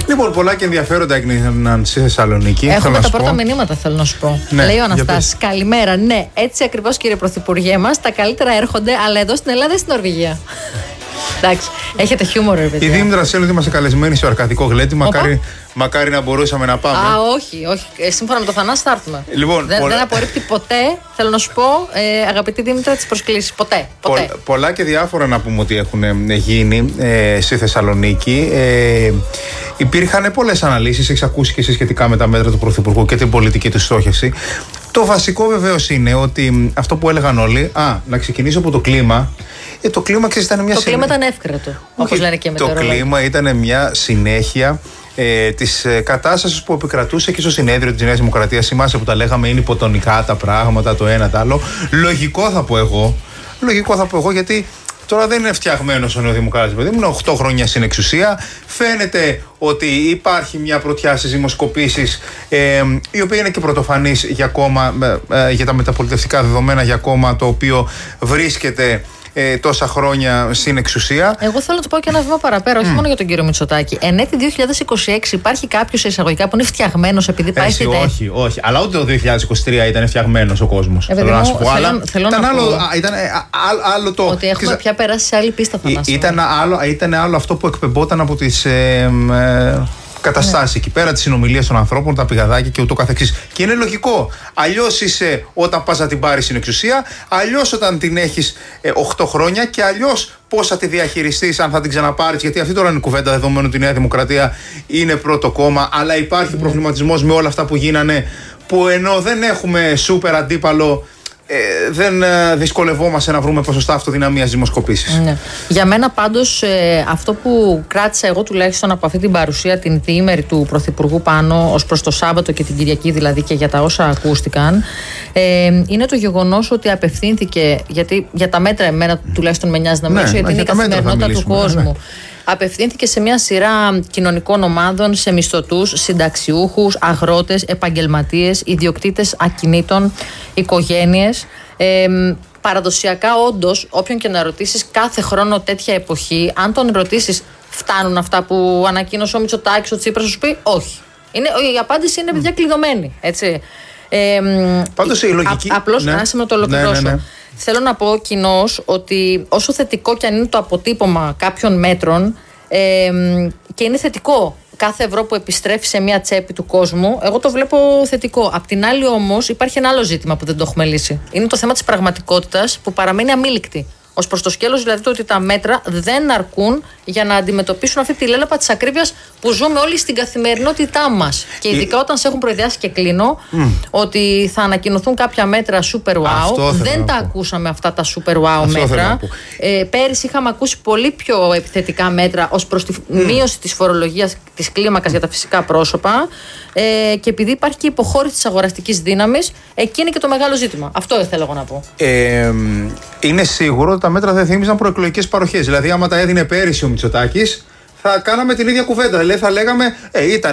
Λοιπόν, πολλά και ενδιαφέροντα έγιναν στη Θεσσαλονίκη. Έχουμε τα πρώτα μηνύματα, θέλω να σου πω. Ναι, λέει ο Αναστάσης, καλημέρα. Ναι, έτσι ακριβώς, κύριε Πρωθυπουργέ μας. Τα καλύτερα έρχονται, αλλά εδώ στην Ελλάδα ή στην Νορβηγία. Εντάξει, έχετε χιούμορ, ρε παιδιά. Η Δήμητρα Σέλου ότι είμαστε καλεσμένοι στο Αρκαδικό Γλέντι. Μακάρι να μπορούσαμε να πάμε. Όχι. Σύμφωνα με το Θανάση θα έρθουμε. Λοιπόν, δεν απορρίπτει ποτέ, θέλω να σου πω, αγαπητή Δήμητρα, τις προσκλήσεις. Ποτέ. Πολλά και διάφορα να πούμε ότι έχουν γίνει στη Θεσσαλονίκη. Υπήρχαν πολλές αναλύσεις, έχεις ακούσει και εσύ σχετικά με τα μέτρα του Πρωθυπουργού και την πολιτική του στόχευση. Το βασικό βεβαίως είναι ότι αυτό που έλεγαν όλοι, να ξεκινήσω από το κλίμα. Το κλίμα, κλίμα ήταν εύκρατο, όπως λένε και μετεωρολόγοι. Το κλίμα ήταν μια συνέχεια της κατάστασης που επικρατούσε και στο συνέδριο της Νέας Δημοκρατίας. Θυμάσαι που τα λέγαμε, είναι υποτονικά τα πράγματα, το ένα το άλλο. Λογικό θα πω εγώ, γιατί τώρα δεν είναι φτιαγμένος ο Νεοδημοκράτης. Ήμουν 8 χρόνια στην εξουσία. Φαίνεται ότι υπάρχει μια πρωτιά στις δημοσκοπήσεις, η οποία είναι και πρωτοφανής για τα μεταπολιτευτικά δεδομένα, για κόμμα το οποίο βρίσκεται τόσα χρόνια στην εξουσία. Εγώ θέλω να του πω και ένα βήμα παραπέρα, όχι μόνο για τον κύριο Μητσοτάκη. Εν έτη 2026 υπάρχει κάποιος εισαγωγικά που είναι φτιαγμένος επειδή πάει στη ΔΕΗ. Όχι. Αλλά ούτε το 2023 ήταν φτιαγμένος ο κόσμος. Θέλω να σου πω. Ήταν άλλο το. Ότι έχουμε πια περάσει σε άλλη πίστα, Θανάση. Ήταν άλλο αυτό που εκπεμπόταν από τις καταστάσεις εκεί πέρα, τις συνομιλίες των ανθρώπων, τα πηγαδάκια και ούτω καθεξής. Και είναι λογικό. Αλλιώς είσαι όταν πας να την πάρεις στην εξουσία, αλλιώς όταν την έχεις 8 χρόνια και αλλιώς πώς θα τη διαχειριστείς αν θα την ξαναπάρεις. Γιατί αυτή τώρα είναι η κουβέντα, δεδομένου ότι η Νέα Δημοκρατία είναι πρώτο κόμμα, αλλά υπάρχει προβληματισμός με όλα αυτά που γίνανε, που ενώ δεν έχουμε σούπερ αντίπαλο, δεν δυσκολευόμαστε να βρούμε ποσοστά αυτοδυναμίας δημοσκοπήσεις. Ναι. Για μένα πάντως αυτό που κράτησα εγώ τουλάχιστον από αυτή την παρουσία την διήμερη του Πρωθυπουργού πάνω ως προς το Σάββατο και την Κυριακή δηλαδή και για τα όσα ακούστηκαν, είναι το γεγονός ότι απευθύνθηκε, γιατί για τα μέτρα εμένα τουλάχιστον με νοιάζει να μιλήσω, γιατί είναι η καθημερινότητα του κόσμου. Ναι. Απευθύνθηκε σε μια σειρά κοινωνικών ομάδων, σε μισθωτούς, συνταξιούχους, αγρότες, επαγγελματίες, ιδιοκτήτες ακινήτων, οικογένειες. Παραδοσιακά, όντως, όποιον και να ρωτήσεις κάθε χρόνο τέτοια εποχή, αν τον ρωτήσεις φτάνουν αυτά που ανακοίνωσε ο Μητσοτάκης, ο Τσίπρας, θα σου πει όχι. Η απάντηση είναι παιδιά κλειδωμένη. Έτσι. Πάντως η λογική. Απλώς άσε με το ολοκληρώσω. Ναι. Θέλω να πω κοινώς ότι όσο θετικό και αν είναι το αποτύπωμα κάποιων μέτρων, και είναι θετικό κάθε ευρώ που επιστρέφει σε μια τσέπη του κόσμου, εγώ το βλέπω θετικό. Απ' την άλλη όμως υπάρχει ένα άλλο ζήτημα που δεν το έχουμε λύσει. Είναι το θέμα της πραγματικότητας που παραμένει αμήλικτη. Ως προς το σκέλος δηλαδή το ότι τα μέτρα δεν αρκούν για να αντιμετωπίσουν αυτή τη λέλαπα της ακρίβειας που ζούμε όλοι στην καθημερινότητά μας. Και ειδικά όταν σε έχουν προειδιάσει, και κλείνω, ότι θα ανακοινωθούν κάποια μέτρα super wow. Δεν τα ακούσαμε αυτά τα super wow μέτρα. Πέρυσι είχαμε ακούσει πολύ πιο επιθετικά μέτρα ως προς τη μείωση της φορολογίας της κλίμακας για τα φυσικά πρόσωπα. Και επειδή υπάρχει και υποχώρηση της αγοραστικής δύναμης, εκεί είναι και το μεγάλο ζήτημα. Αυτό ήθελα εγώ να πω. Είναι σίγουρο ότι τα μέτρα δεν θύμιζαν προεκλογικές παροχές. Δηλαδή, άμα τα έδινε πέρυσι ο Μητσοτάκης, θα κάναμε την ίδια κουβέντα. Δηλαδή, θα λέγαμε, ήταν